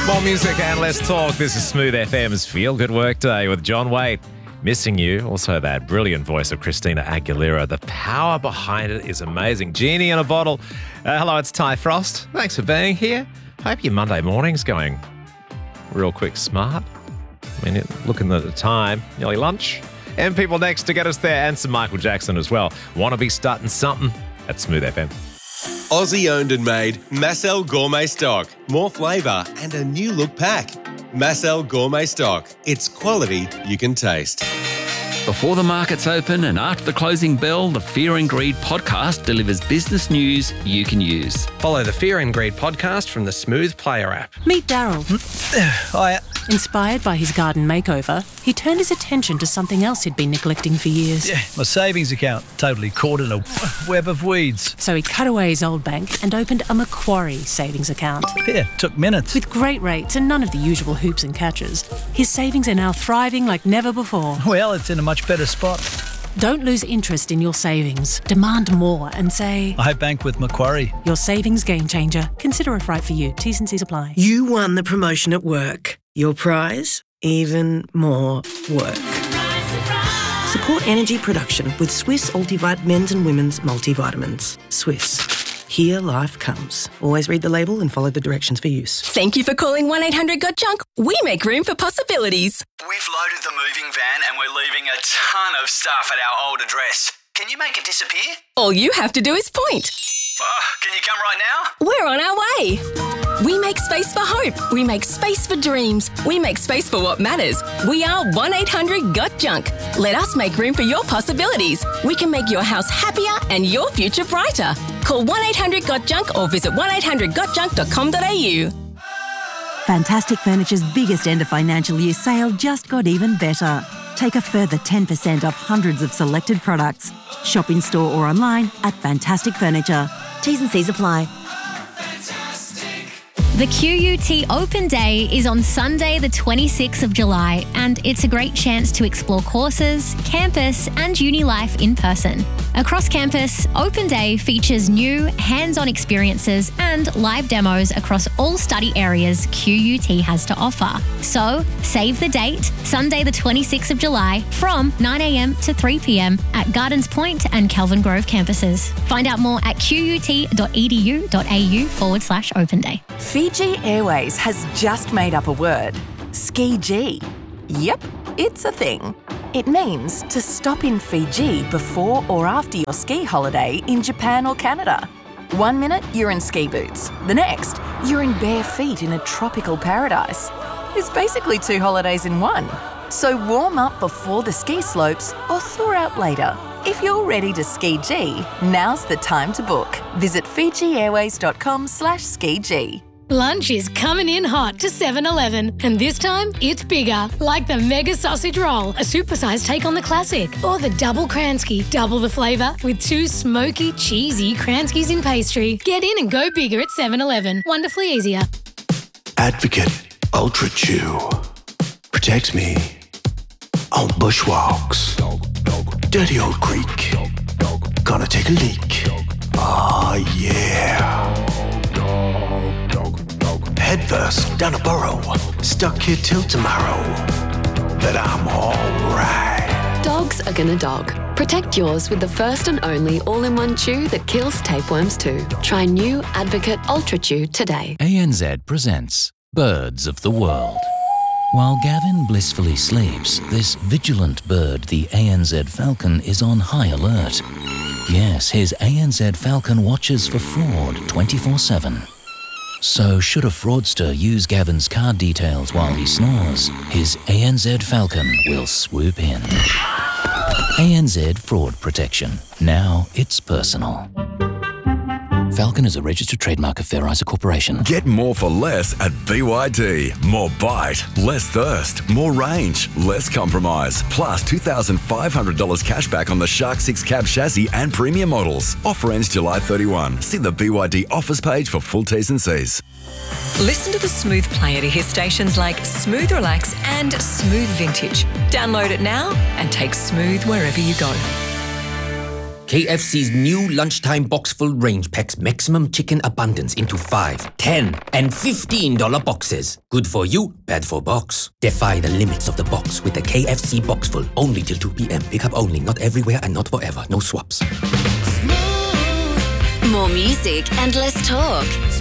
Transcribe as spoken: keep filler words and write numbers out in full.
More music and less talk. This is Smooth F M's Feel Good Workday with John Waite. Missing you. Also that brilliant voice of Christina Aguilera. The power behind it is amazing. Genie in a bottle. Uh, hello, it's Ty Frost. Thanks for being here. Hope your Monday morning's going real quick smart. I mean, looking at the time, nearly lunch. And people next to get us there, and some Michael Jackson as well. Want to be starting something at Smooth F M. Aussie owned and made Massel Gourmet Stock. More flavour and a new look pack. Massel Gourmet Stock. It's quality you can taste. Before the markets open and after the closing bell, the Fear and Greed podcast delivers business news you can use. Follow the Fear and Greed podcast from the Smooth Player app. Meet Daryl. Hi. Inspired by his garden makeover, he turned his attention to something else he'd been neglecting for years. Yeah, my savings account, totally caught in a web of weeds. So he cut away his old bank and opened a Macquarie savings account. Yeah, took minutes. With great rates and none of the usual hoops and catches, his savings are now thriving like never before. Well, it's in a much better spot. Don't lose interest in your savings. Demand more and say, I bank with Macquarie. Your savings game changer. Consider if right for you. T's and C's apply. You won the promotion at work. Your prize? Even more work. Support energy production with Swiss Ultivite men's and women's multivitamins. Swiss. Here life comes. Always read the label and follow the directions for use. Thank you for calling one eight hundred got junk. We make room for possibilities. We've loaded the moving van and we're leaving a ton of stuff at our old address. Can you make it disappear? All you have to do is point. Oh, can you come right now? We're on our way. We make space for hope. We make space for dreams. We make space for what matters. We are one eight hundred got junk. Let us make room for your possibilities. We can make your house happier and your future brighter. Call one eight hundred got junk or visit one eight hundred got junk dot com dot a u. Fantastic Furniture's biggest end of financial year sale just got even better. Take a further ten percent off hundreds of selected products. Shop in store or online at Fantastic Furniture. T's and C's apply. The Q U T Open Day is on Sunday the twenty-sixth of July, and it's a great chance to explore courses, campus and uni life in person. Across campus, Open Day features new hands-on experiences and live demos across all study areas Q U T has to offer. So, save the date, Sunday the twenty-sixth of July from nine a.m. to three p.m. at Gardens Point and Kelvin Grove campuses. Find out more at qut.edu.au forward slash open day. Fiji Airways has just made up a word, Ski-G. Yep, it's a thing. It means to stop in Fiji before or after your ski holiday in Japan or Canada. One minute, you're in ski boots. The next, you're in bare feet in a tropical paradise. It's basically two holidays in one. So warm up before the ski slopes or thaw out later. If you're ready to ski-G, now's the time to book. Visit fijiairways.com slash ski-G. Lunch is coming in hot to seven eleven, and this time it's bigger, like the Mega Sausage Roll, a supersized take on the classic, or the Double Kransky, double the flavour with two smoky, cheesy Kranskys in pastry. Get in and go bigger at seven eleven. Wonderfully easier. Advocate Ultra Chew protects me on bushwalks. Dirty old creek. Gonna take a leak. Ah, yeah. Headfirst down a burrow. Stuck here till tomorrow. But I'm alright. Dogs are gonna dog. Protect yours with the first and only all-in-one chew that kills tapeworms too. Try new Advocate Ultra Chew today. A N Z presents Birds of the World. While Gavin blissfully sleeps, this vigilant bird, the A N Z falcon, is on high alert. Yes, his A N Z falcon watches for fraud twenty-four seven. So should a fraudster use Gavin's card details while he snores, his A N Z falcon will swoop in. A N Z Fraud Protection. Now it's personal. Falcon is a registered trademark of Fair Isa Corporation. Get more for less at B Y D. More bite, less thirst, more range, less compromise. Plus two thousand five hundred dollars cash back on the Shark six cab chassis and premium models. Offer ends July thirty-first. See the B Y D offers page for full T's and C's. Listen to the Smooth Player to hear stations like Smooth Relax and Smooth Vintage. Download it now and take Smooth wherever you go. K F C's new lunchtime boxful range packs maximum chicken abundance into five, ten, and fifteen dollar boxes. Good for you, bad for box. Defy the limits of the box with the K F C boxful. Only till two p.m. Pickup only, not everywhere and not forever. No swaps. More music and less talk.